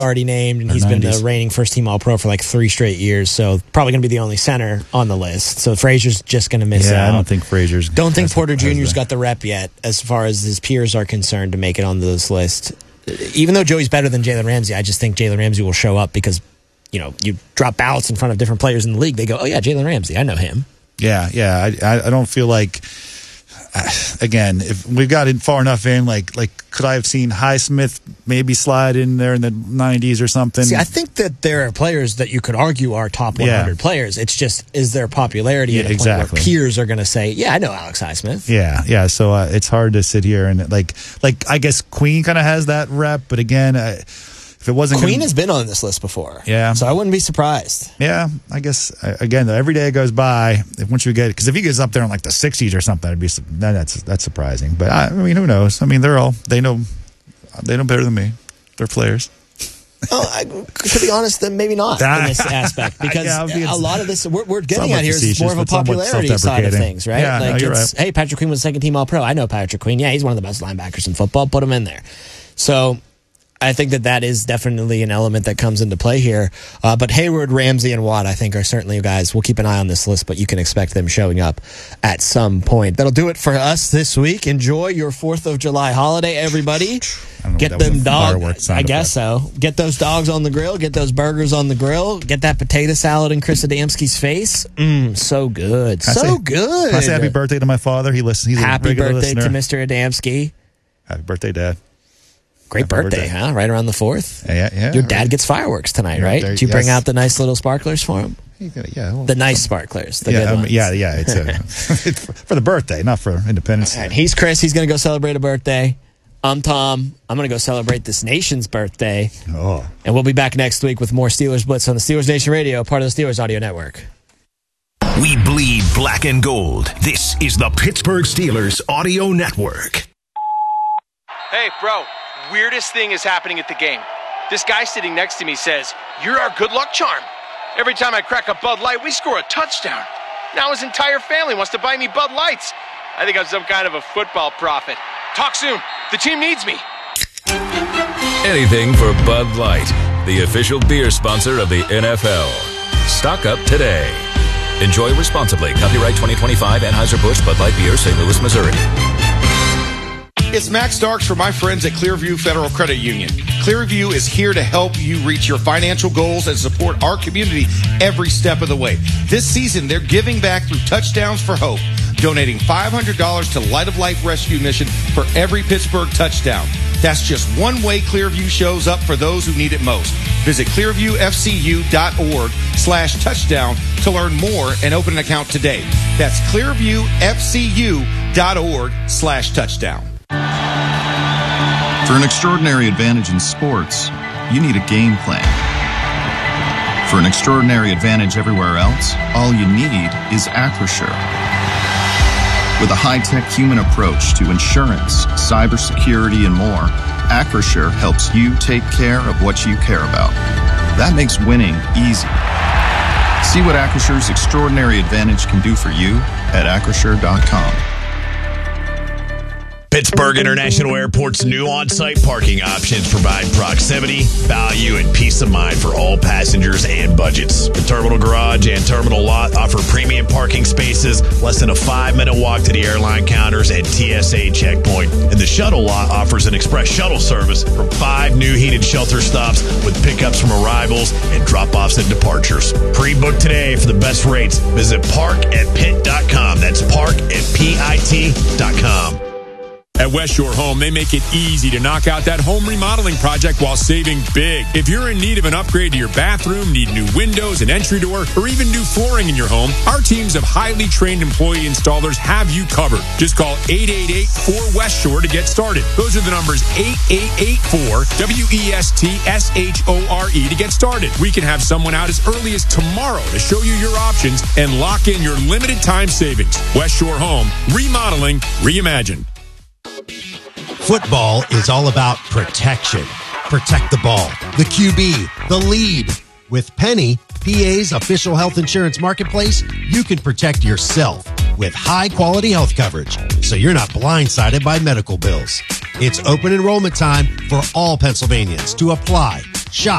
already named, and he's been the reigning first-team All-Pro for like 3 straight years, so probably going to be the only center on the list. So Frazier's just going to miss out. Yeah, I don't think Frazier's... Don't think Porter Jr.'s got the rep yet as far as his peers are concerned to make it onto this list. Even though Joey's better than Jalen Ramsey, I just think Jalen Ramsey will show up because, you drop ballots in front of different players in the league. They go, oh, yeah, Jalen Ramsey. I know him. Yeah. I don't feel like... Again, if we've got it far enough in, like could I have seen Highsmith maybe slide in there in the 90s or something? See, I think that there are players that you could argue are top 100 players. It's just, is there popularity at a point where peers are going to say, yeah, I know Alex Highsmith. Yeah. So it's hard to sit here and like I guess Queen kind of has that rep, but again, if it wasn't Queen has been on this list before. Yeah. So I wouldn't be surprised. Yeah. I guess, again, every day goes by, once you get, because if he gets up there in like the 60s or something, that's surprising. But I mean, who knows? I mean, they know better than me. They're players. To be honest, then maybe not in this aspect, because a lot of this we're getting at here is more of a popularity side of things, right? Yeah, you're right. Hey, Patrick Queen was a second-team All-Pro. I know Patrick Queen. Yeah, he's one of the best linebackers in football. Put him in there. So I think that is definitely an element that comes into play here. But Hayward, Ramsey, and Watt, I think, are certainly guys. We'll keep an eye on this list, but you can expect them showing up at some point. That'll do it for us this week. Enjoy your 4th of July holiday, everybody. Get them dogs. I guess so. Get those dogs on the grill. Get those burgers on the grill. Get that potato salad in Chris Adamski's face. So good. So good. Can I say happy birthday to my father? He listens. He's happy a regular birthday listener. to Mr. Adamski. Happy birthday, Dad. Great birthday, huh? Right around the 4th? Yeah. Your dad gets fireworks tonight, right? Did you bring out the nice little sparklers for him? Yeah. Well, the nice sparklers. The good ones. Yeah. It's for the birthday, not for Independence. All right, he's Chris. He's going to go celebrate a birthday. I'm Tom. I'm going to go celebrate this nation's birthday. Oh. And we'll be back next week with more Steelers Blitz on the Steelers Nation Radio, part of the Steelers Audio Network. We bleed black and gold. This is the Pittsburgh Steelers Audio Network. Hey, bro. Weirdest thing is happening at the game. This guy sitting next to me says, "You're our good luck charm. Every time I crack a Bud Light, we score a touchdown. Now his entire family wants to buy me Bud Lights. I think I'm some kind of a football prophet. Talk soon. The team needs me." Anything for Bud Light, the official beer sponsor of the NFL. Stock up today. Enjoy responsibly. Copyright 2025 Anheuser-Busch Bud Light Beer, St. Louis, Missouri. It's Max Starks for my friends at Clearview Federal Credit Union. Clearview is here to help you reach your financial goals and support our community every step of the way. This season, they're giving back through Touchdowns for Hope, donating $500 to Light of Life Rescue Mission for every Pittsburgh touchdown. That's just one way Clearview shows up for those who need it most. Visit clearviewfcu.org/touchdown to learn more and open an account today. That's clearviewfcu.org/touchdown. For an extraordinary advantage in sports, you need a game plan. For an extraordinary advantage everywhere else, all you need is Acrisure. With a high-tech human approach to insurance, cybersecurity, and more, Acrisure helps you take care of what you care about. That makes winning easy. See what Acrissure's extraordinary advantage can do for you at Acrisure.com. Pittsburgh International Airport's new on-site parking options provide proximity, value, and peace of mind for all passengers and budgets. The Terminal Garage and Terminal Lot offer premium parking spaces, less than a 5-minute walk to the airline counters and TSA checkpoint. And the Shuttle Lot offers an express shuttle service from 5 new heated shelter stops with pickups from arrivals and drop-offs and departures. Pre-book today for the best rates. Visit parkatpitt.com. That's parkatpitt.com. At West Shore Home, they make it easy to knock out that home remodeling project while saving big. If you're in need of an upgrade to your bathroom, need new windows, an entry door, or even new flooring in your home, our teams of highly trained employee installers have you covered. Just call 888-4West Shore to get started. Those are the numbers 8884-WESTSHORE to get started. We can have someone out as early as tomorrow to show you your options and lock in your limited time savings. West Shore Home, remodeling, reimagined. Football is all about protection. Protect the ball, the QB, the lead. With Penny, PA's official health insurance marketplace, you can protect yourself with high-quality health coverage, so you're not blindsided by medical bills. It's open enrollment time for all Pennsylvanians to apply Shop